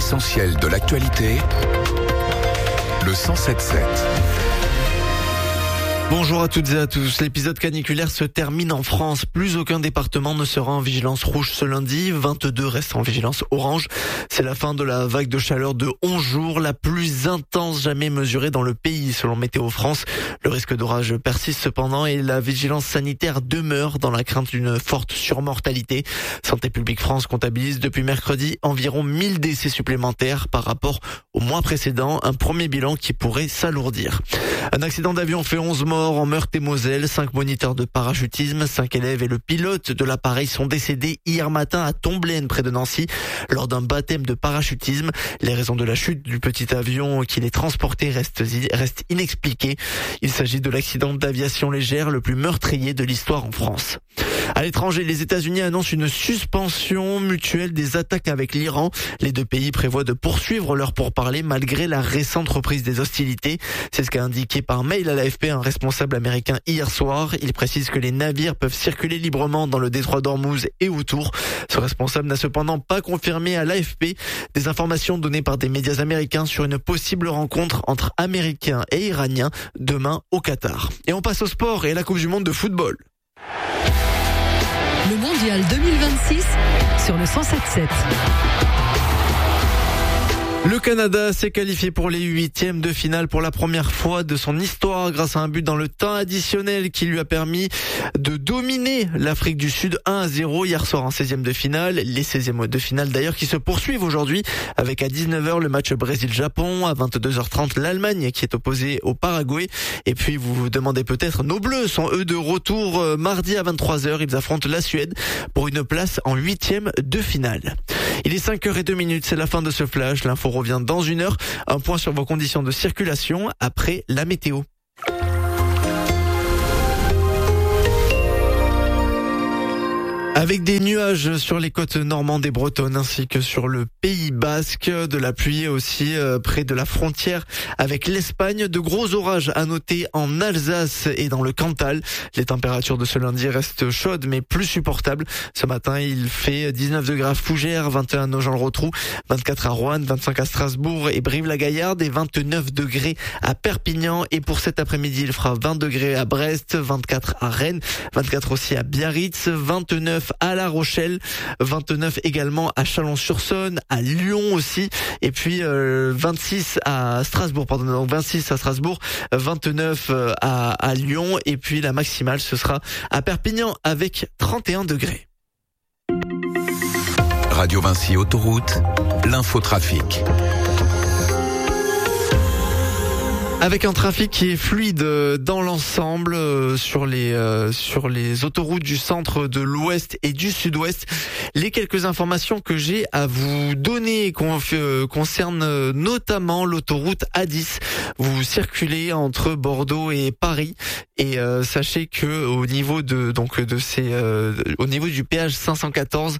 L'essentiel de l'actualité, le 107.7. Bonjour à toutes et à tous. L'épisode caniculaire se termine en France. Plus aucun département ne sera en vigilance rouge ce lundi. 22 restent en vigilance orange. C'est la fin de la vague de chaleur de 11 jours, la plus intense jamais mesurée dans le pays, selon Météo France. Le risque d'orage persiste cependant et la vigilance sanitaire demeure dans la crainte d'une forte surmortalité. Santé publique France comptabilise depuis mercredi environ 1000 décès supplémentaires par rapport au mois précédent. Un premier bilan qui pourrait s'alourdir. Un accident d'avion fait 11 morts en Meurthe-et-Moselle, 5 moniteurs de parachutisme, 5 élèves et le pilote de l'appareil sont décédés hier matin à Tomblaine près de Nancy lors d'un baptême de parachutisme. Les raisons de la chute du petit avion qui les transportait restent inexpliquées. Il s'agit de l'accident d'aviation légère le plus meurtrier de l'histoire en France. À l'étranger, les États-Unis annoncent une suspension mutuelle des attaques avec l'Iran. Les deux pays prévoient de poursuivre leurs pourparlers malgré la récente reprise des hostilités. C'est ce qu'a indiqué par mail à l'AFP un responsable américain hier soir. Il précise que les navires peuvent circuler librement dans le détroit d'Ormuz et autour. Ce responsable n'a cependant pas confirmé à l'AFP des informations données par des médias américains sur une possible rencontre entre Américains et Iraniens demain au Qatar. Et on passe au sport et à la Coupe du Monde de football. Le Mondial 2026 sur le 107.7. Le Canada s'est qualifié pour les 8e de finale pour la première fois de son histoire grâce à un but dans le temps additionnel qui lui a permis de dominer l'Afrique du Sud 1-0 hier soir en 16e de finale. Les 16e de finale d'ailleurs qui se poursuivent aujourd'hui avec à 19h le match Brésil-Japon, à 22h30 l'Allemagne qui est opposée au Paraguay. Et puis vous vous demandez peut-être, nos Bleus sont eux de retour mardi à 23h. Ils affrontent la Suède pour une place en 8e de finale. Il est 5h02, c'est la fin de ce flash. L'info revient dans une heure. Un point sur vos conditions de circulation après la météo. Avec des nuages sur les côtes normandes et bretonnes ainsi que sur le Pays Basque, de la pluie aussi près de la frontière avec l'Espagne, de gros orages à noter en Alsace et dans le Cantal. Les températures de ce lundi restent chaudes mais plus supportables. Ce matin, il fait 19 degrés à Fougères, 21 à Nogent-le-Rotrou, 24 à Roanne, 25 à Strasbourg et Brive-la-Gaillarde et 29 degrés à Perpignan. Et pour cet après-midi, il fera 20 degrés à Brest, 24 à Rennes, 24 aussi à Biarritz, 29 à La Rochelle, 29 également à Chalon-sur-Saône, à Lyon aussi, et puis 26 à Strasbourg, donc 26 à Strasbourg, 29 à Lyon, et puis la maximale ce sera à Perpignan avec 31 degrés. Radio Vinci Autoroute, l'infotrafic. Avec un trafic qui est fluide dans l'ensemble sur les autoroutes du centre, de l'ouest et du sud-ouest. Les quelques informations que j'ai à vous donner concernent notamment l'autoroute A10. Vous circulez entre Bordeaux et Paris et sachez que au niveau au niveau du péage 514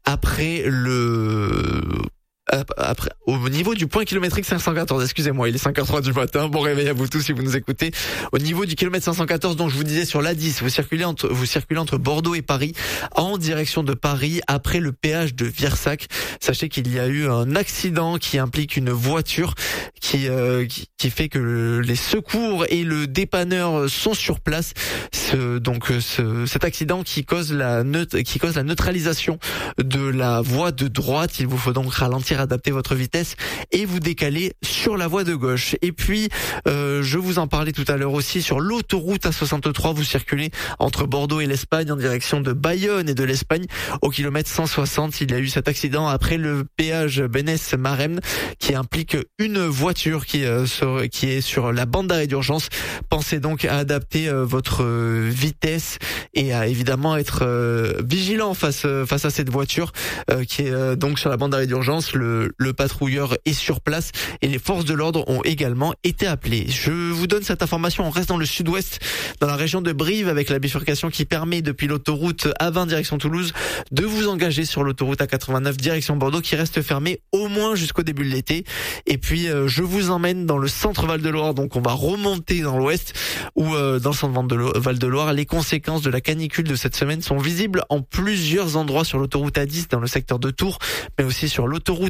au niveau du point kilométrique 514, excusez-moi, il est 5h03 du matin, bon réveil à vous tous si vous nous écoutez. Au niveau du kilomètre 514, donc je vous disais sur l'A10, vous circulez entre Bordeaux et Paris, en direction de Paris, après le péage de Viersac. Sachez qu'il y a eu un accident qui implique une voiture qui fait que les secours et le dépanneur sont sur place. Cet accident qui cause la neutralisation de la voie de droite. Il vous faut donc ralentir, adapter votre vitesse et vous décaler sur la voie de gauche. Et puis, je vous en parlais tout à l'heure aussi, sur l'autoroute A63, vous circulez entre Bordeaux et l'Espagne en direction de Bayonne et de l'Espagne. Au kilomètre 160, il y a eu cet accident après le péage Bénesse-Maremne qui implique une voiture qui est sur la bande d'arrêt d'urgence. Pensez donc à adapter votre vitesse et à évidemment être vigilant face à cette voiture qui est donc sur la bande d'arrêt d'urgence. Le patrouilleur est sur place et les forces de l'ordre ont également été appelées. Je vous donne cette information, on reste dans le sud-ouest, dans la région de Brive, avec la bifurcation qui permet depuis l'autoroute A20 direction Toulouse de vous engager sur l'autoroute A89 direction Bordeaux qui reste fermée au moins jusqu'au début de l'été. Et puis je vous emmène dans le centre Val-de-Loire, donc on va remonter dans l'ouest où dans le centre Val-de-Loire, les conséquences de la canicule de cette semaine sont visibles en plusieurs endroits sur l'autoroute A10 dans le secteur de Tours, mais aussi sur l'autoroute A89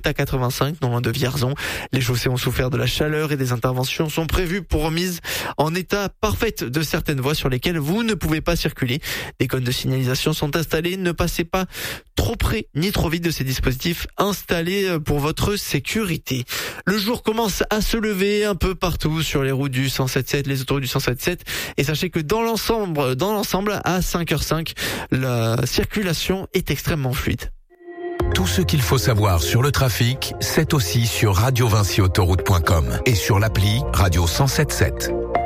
85, non loin de Vierzon. Les chaussées ont souffert de la chaleur et des interventions sont prévues pour remise en état parfaite de certaines voies sur lesquelles vous ne pouvez pas circuler. Des cônes de signalisation sont installés. Ne passez pas trop près ni trop vite de ces dispositifs installés pour votre sécurité. Le jour commence à se lever un peu partout sur les routes du 107.7, les autoroutes du 107.7. Et sachez que dans l'ensemble, à 5h05, la circulation est extrêmement fluide. Tout ce qu'il faut savoir sur le trafic, c'est aussi sur radiovincyautoroute.com et sur l'appli Radio 107.7.